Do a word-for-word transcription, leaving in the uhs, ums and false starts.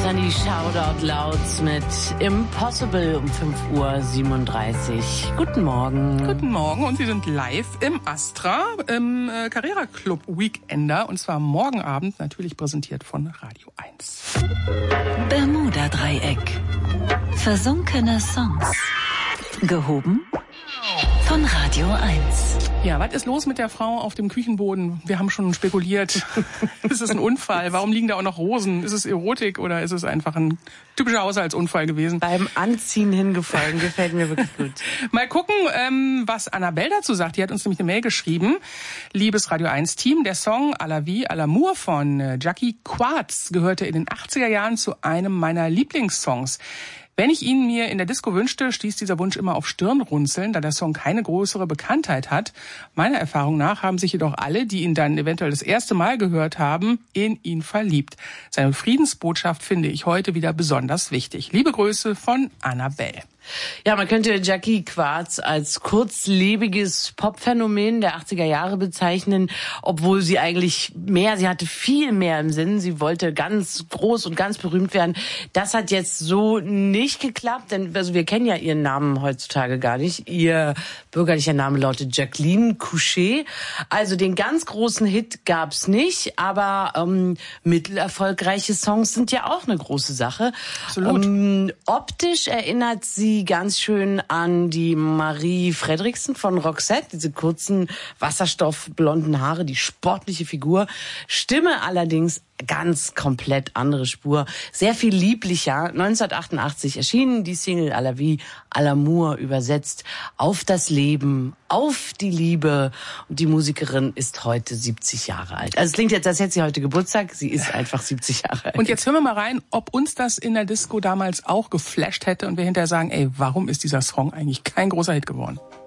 Sunny Shoutout Louds mit Impossible um fünf Uhr siebenunddreißig. Guten Morgen. Guten Morgen und Sie sind live im Astra, im äh, Carrera Club Weekender und zwar morgen Abend, natürlich präsentiert von Radio eins. Bermuda-Dreieck. Versunkene Songs. Gehoben von Radio eins. Ja, was ist los mit der Frau auf dem Küchenboden? Wir haben schon spekuliert. Ist es ein Unfall? Warum liegen da auch noch Rosen? Ist es Erotik oder ist es einfach ein typischer Haushaltsunfall gewesen? Beim Anziehen hingefallen, gefällt mir wirklich gut. Mal gucken, ähm, was Annabelle dazu sagt. Die hat uns nämlich eine Mail geschrieben. Liebes Radio eins Team, der Song À la vie, à l'amour von äh, Jackie Quartz gehörte in den achtziger Jahren zu einem meiner Lieblingssongs. Wenn ich ihn mir in der Disco wünschte, stieß dieser Wunsch immer auf Stirnrunzeln, da der Song keine größere Bekanntheit hat. Meiner Erfahrung nach haben sich jedoch alle, die ihn dann eventuell das erste Mal gehört haben, in ihn verliebt. Seine Friedensbotschaft finde ich heute wieder besonders wichtig. Liebe Grüße von Annabelle. Ja, man könnte Jackie Quartz als kurzlebiges Popphänomen der achtziger Jahre bezeichnen, obwohl sie eigentlich mehr, sie hatte viel mehr im Sinn. Sie wollte ganz groß und ganz berühmt werden. Das hat jetzt so nicht geklappt, denn also wir kennen ja ihren Namen heutzutage gar nicht. Ihr bürgerlicher Name lautet Jacqueline Couchet. Also den ganz großen Hit gab's nicht, aber ähm, mittelerfolgreiche Songs sind ja auch eine große Sache. Absolut. Ähm, optisch erinnert sie ganz schön an die Marie Fredriksen von Roxette, diese kurzen wasserstoffblonden Haare, die sportliche Figur. Stimme allerdings ganz komplett andere Spur, sehr viel lieblicher. neunzehnhundertachtundachtzig erschienen die Single À la vie, à l'amour, übersetzt auf das Leben, auf die Liebe. Und die Musikerin ist heute siebzig Jahre alt. Also es klingt jetzt, als hätte sie heute Geburtstag. Sie ist einfach siebzig Jahre alt. Und jetzt hören wir mal rein, ob uns das in der Disco damals auch geflasht hätte und wir hinterher sagen, ey, warum ist dieser Song eigentlich kein großer Hit geworden?